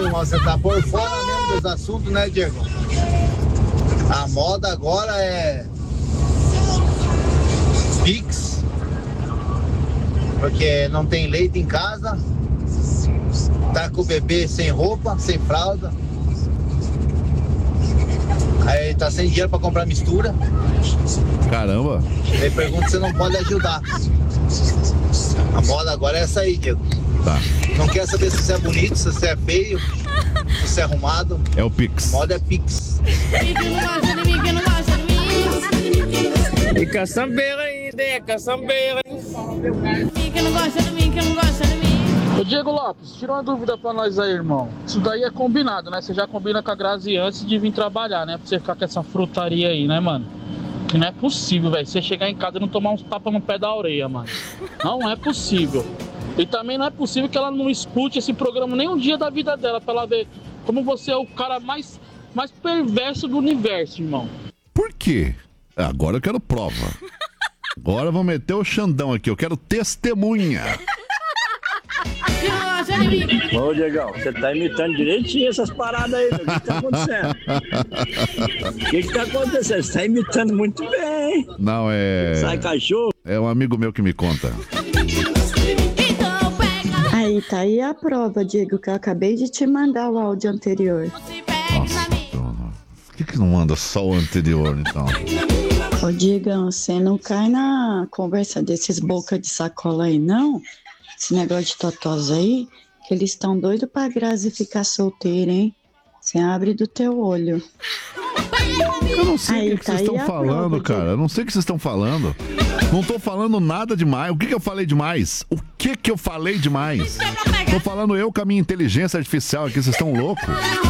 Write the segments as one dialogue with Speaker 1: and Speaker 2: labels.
Speaker 1: Diego, você tá por fora mesmo dos assuntos, né, Diego? A moda agora é Pix, porque não tem leite em casa, tá com o bebê sem roupa, sem fralda, aí tá sem dinheiro pra comprar mistura.
Speaker 2: Caramba.
Speaker 1: Aí pergunta se você não pode ajudar. A moda agora é essa aí, Diego.
Speaker 2: Tá.
Speaker 1: Não quer saber se você é bonito, se você é feio, se você é arrumado.
Speaker 2: É o Pix.
Speaker 1: A moda é Pix.
Speaker 3: E caçambeira ainda, é caçambeira.
Speaker 4: Que não gosta de mim, que não gosta de mim.
Speaker 5: Ô Diego Lopes, tira uma dúvida pra nós aí, irmão. Isso daí é combinado, né? Você já combina com a Grazi antes de vir trabalhar, né? Pra você ficar com essa frutaria aí, né, mano? Que não é possível, velho. Você chegar em casa e não tomar uns tapas no pé da orelha, mano. Não é possível. E também não é possível que ela não escute esse programa nem um dia da vida dela, pra ela ver como você é o cara mais perverso do universo, irmão.
Speaker 2: Por quê? Agora eu quero prova. Agora vamos meter o Xandão aqui. Eu quero testemunha.
Speaker 3: Ô, Diegão, você tá imitando direitinho essas paradas aí, meu. O que tá acontecendo? O que tá acontecendo? Você tá imitando muito bem.
Speaker 2: Não, é...
Speaker 3: Sai cachorro.
Speaker 2: É um amigo meu que me conta.
Speaker 6: Aí, tá aí a prova, Diego, que eu acabei de te mandar o áudio anterior.
Speaker 2: Nossa, por que não manda só o anterior, então?
Speaker 6: Ô, Diegão, você não cai na conversa desses boca de sacola aí, não? Esse negócio de totosa aí, que eles estão doidos pra Grazi ficar solteira, hein? Você abre do teu olho.
Speaker 2: Eu não sei
Speaker 6: Aí,
Speaker 2: o que
Speaker 6: tá
Speaker 2: vocês
Speaker 6: aí
Speaker 2: estão
Speaker 6: a
Speaker 2: falando,
Speaker 6: prova,
Speaker 2: cara. Eu não sei o que vocês estão falando. Não tô falando nada demais. O que eu falei demais? O que eu falei demais? Tô falando eu com a minha inteligência artificial aqui. Vocês estão loucos?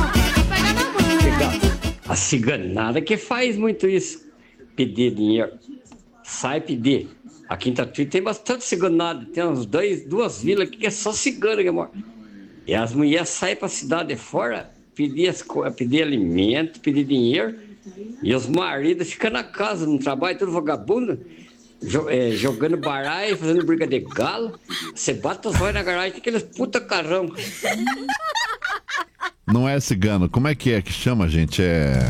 Speaker 7: A ciganada que faz muito isso. Pedir dinheiro. Sai pedir. Aqui em Tatuí tem bastante ciganada. Tem duas vilas aqui que é só cigana que mora. E as mulheres saem pra cidade fora, pedir alimento, pedir dinheiro. E os maridos ficam na casa, no trabalho, tudo vagabundo. Jogando baralho, fazendo briga de galo. Você bate os olhos na garagem, tem aqueles puta carrão.
Speaker 2: Não é cigano. Como é que chama, gente?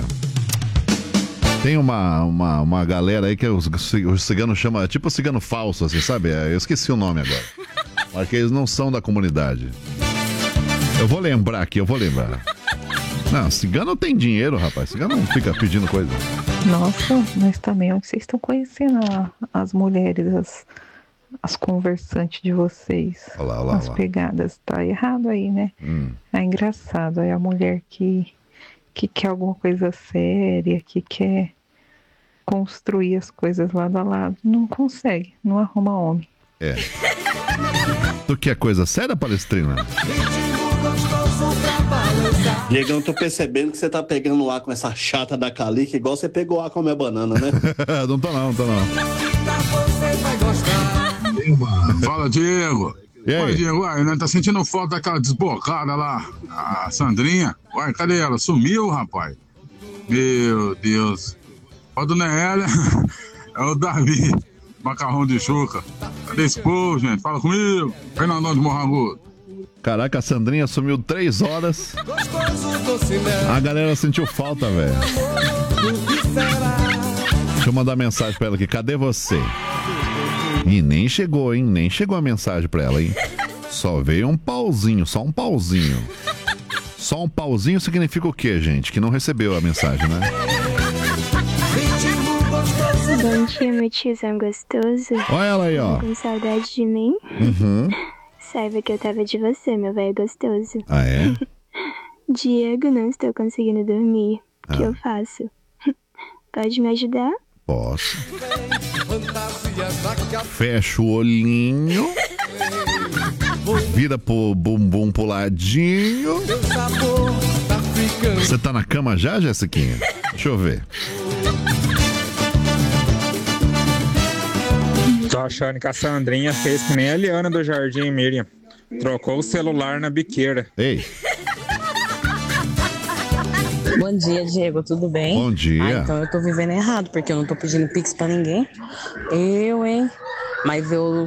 Speaker 2: Tem uma galera aí que os ciganos chamam, tipo cigano falso, assim, sabe? Eu esqueci o nome agora. Mas que eles não são da comunidade. Eu vou lembrar. Não, cigano tem dinheiro, rapaz. Cigano não fica pedindo coisa.
Speaker 8: Nossa, mas também onde vocês estão conhecendo as mulheres, as conversantes de vocês.
Speaker 2: Olha lá.
Speaker 8: As pegadas. Tá errado aí, né? É engraçado. É a mulher que quer alguma coisa séria, que quer construir as coisas lado a lado. Não consegue, não arruma homem.
Speaker 2: É. Tu quer coisa séria, Palestrina?
Speaker 9: Diego, eu tô percebendo que você tá pegando lá com essa chata da Calica, igual você pegou lá com a minha banana, né?
Speaker 2: Não tô não.
Speaker 10: Fala, Diego. Oi, Diego, né? Tá sentindo falta daquela desbocada lá, a Sandrinha? Uai, cadê ela? Sumiu, rapaz. Meu Deus. Ó, dona Hélia, é o Davi, macarrão de chuca. Cadê esse povo, gente? Fala comigo. Fernandão de Morrangudo.
Speaker 2: Caraca, a Sandrinha sumiu 3 horas. A galera sentiu falta, velho. Deixa eu mandar mensagem pra ela aqui. Cadê você? E nem chegou, hein? Nem chegou a mensagem pra ela, hein? Só veio um pauzinho, só um pauzinho. Só um pauzinho significa o quê, gente? Que não recebeu a mensagem, né?
Speaker 11: Bom dia, meu tiozão gostoso.
Speaker 2: Olha ela aí, ó.
Speaker 11: Com saudade de mim?
Speaker 2: Uhum.
Speaker 11: Saiba que eu tava de você, meu velho gostoso.
Speaker 2: Ah, é?
Speaker 11: Diego, não estou conseguindo dormir. O que eu faço? Pode me ajudar?
Speaker 2: Posso. Fecha o olhinho. Vira pro bumbum pro ladinho. Você tá na cama já, Jessiquinha? Deixa eu ver.
Speaker 12: Tô achando que a Sandrinha fez que nem a Eliana do Jardim Miriam. Trocou o celular na biqueira.
Speaker 2: Ei.
Speaker 13: Bom dia, Diego, tudo bem?
Speaker 2: Bom dia.
Speaker 13: Então eu tô vivendo errado, porque eu não tô pedindo pix pra ninguém. Hein? Mas eu